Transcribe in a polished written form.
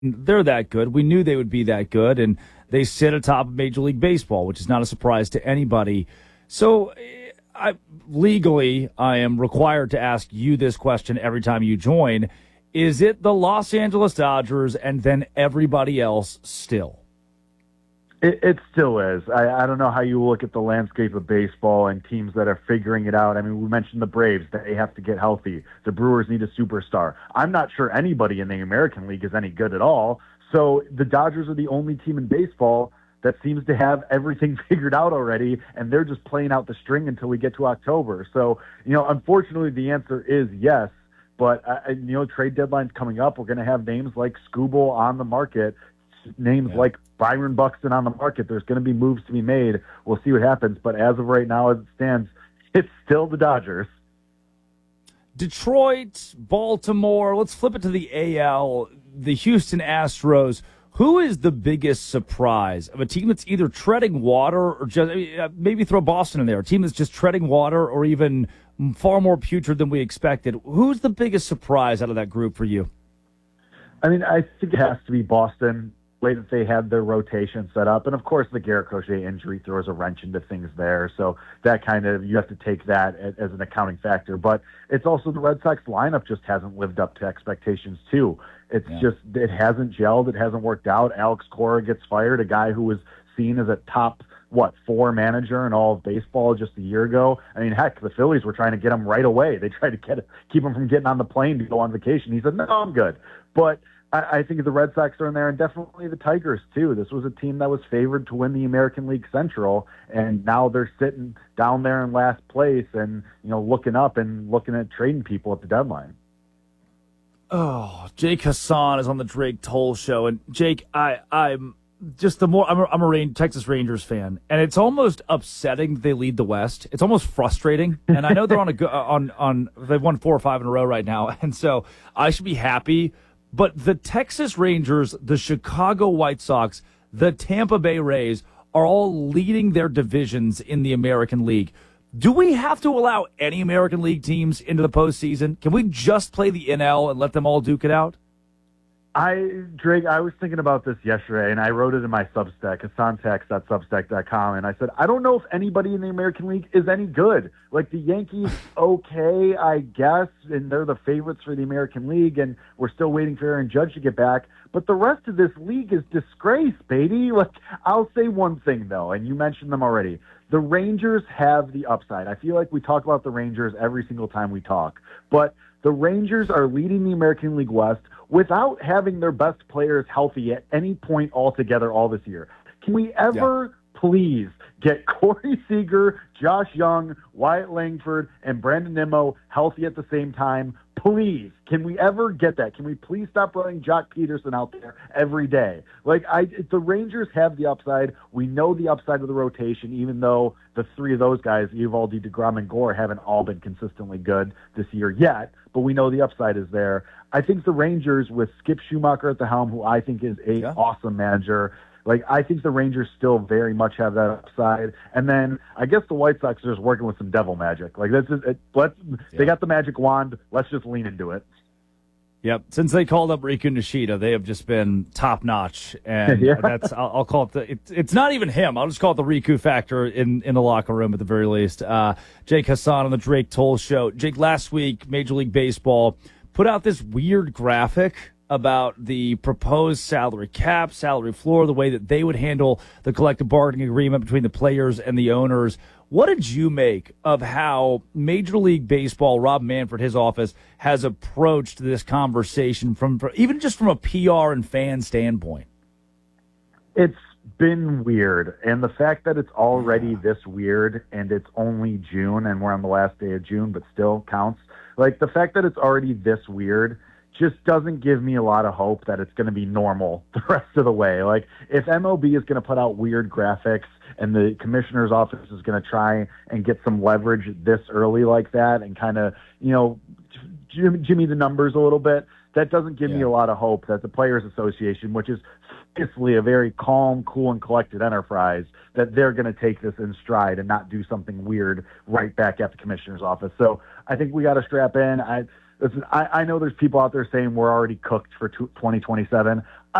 they're that good. We knew they would be that good, and they sit atop of Major League Baseball, which is not a surprise to anybody. So, legally, I am required to ask you this question every time you join. Is it the Los Angeles Dodgers and then everybody else still? It still is. I don't know how you look at the landscape of baseball and teams that are figuring it out. I mean, we mentioned the Braves. They have to get healthy. The Brewers need a superstar. I'm not sure anybody in the American League is any good at all. So the Dodgers are the only team in baseball that seems to have everything figured out already, and they're just playing out the string until we get to October. So, unfortunately, the answer is yes. But, trade deadline's coming up. We're going to have names like Skubal on the market, names like Byron Buxton on the market. There's going to be moves to be made. We'll see what happens. But as of right now, as it stands, it's still the Dodgers. Detroit, Baltimore, let's flip it to the AL, the Houston Astros. Who is the biggest surprise of a team that's either treading water or just maybe throw Boston in there, a team that's just treading water or even far more putrid than we expected? Who's the biggest surprise out of that group for you? I mean, I think it has to be Boston. The way that they had their rotation set up. And, of course, the Garrett Crochet injury throws a wrench into things there. So that you have to take that as an accounting factor. But it's also the Red Sox lineup just hasn't lived up to expectations, too. It hasn't gelled. It hasn't worked out. Alex Cora gets fired, a guy who was seen as a top, 4 manager in all of baseball just a year ago. I mean, heck, the Phillies were trying to get him right away. They tried to keep him from getting on the plane to go on vacation. He said, no, I'm good. But I think the Red Sox are in there, and definitely the Tigers, too. This was a team that was favored to win the American League Central, and now they're sitting down there in last place and, looking up and looking at trading people at the deadline. Oh, Jake Hassan is on the Drake Toll Show. And, Jake, I'm a Texas Rangers fan, and it's almost upsetting that they lead the West. It's almost frustrating, and I know they're they've won 4 or 5 in a row right now, and so I should be happy. But the Texas Rangers, the Chicago White Sox, the Tampa Bay Rays are all leading their divisions in the American League. Do we have to allow any American League teams into the postseason? Can we just play the NL and let them all duke it out? Drake, I was thinking about this yesterday, and I wrote it in my Substack, hassantax.substack.com, and I said, I don't know if anybody in the American League is any good. Like, the Yankees, okay, I guess, and they're the favorites for the American League, and we're still waiting for Aaron Judge to get back. But the rest of this league is disgrace, baby. Like, I'll say one thing, though, and you mentioned them already. The Rangers have the upside. I feel like we talk about the Rangers every single time we talk, but the Rangers are leading the American League West without having their best players healthy at any point altogether all this year. Can we ever please get Corey Seager, Josh Young, Wyatt Langford, and Brandon Nimmo healthy at the same time? Please, can we ever get that? Can we please stop running Jock Peterson out there every day? The Rangers have the upside. We know the upside of the rotation, even though the 3 of those guys, Eovaldi, DeGrom, and Gore, haven't all been consistently good this year yet, but we know the upside is there. I think the Rangers, with Skip Schumacher at the helm, who I think is an awesome manager, I think the Rangers still very much have that upside. And then I guess the White Sox are just working with some devil magic. They got the magic wand. Let's just lean into it. Yep. Since they called up Riku Nishida, they have just been top notch, and I'll call it it's not even him. I'll just call it the Riku factor in the locker room at the very least. Jake Hassan on the Drake Toll Show. Jake, last week Major League Baseball put out this weird graphic about the proposed salary cap, salary floor, the way that they would handle the collective bargaining agreement between the players and the owners. What did you make of how Major League Baseball, Rob Manfred, his office, has approached this conversation from even just from a PR and fan standpoint? It's been weird. And the fact that it's already this weird and it's only June and we're on the last day of June, but still counts. The fact that it's already this weird just doesn't give me a lot of hope that it's going to be normal the rest of the way. If MLB is going to put out weird graphics and the commissioner's office is going to try and get some leverage this early like that and kind of, jimmy the numbers a little bit, that doesn't give me a lot of hope that the Players Association, which is obviously a very calm, cool, and collected enterprise, that they're going to take this in stride and not do something weird right back at the commissioner's office. So I think we got to strap in. Listen, I know there's people out there saying we're already cooked for 2027.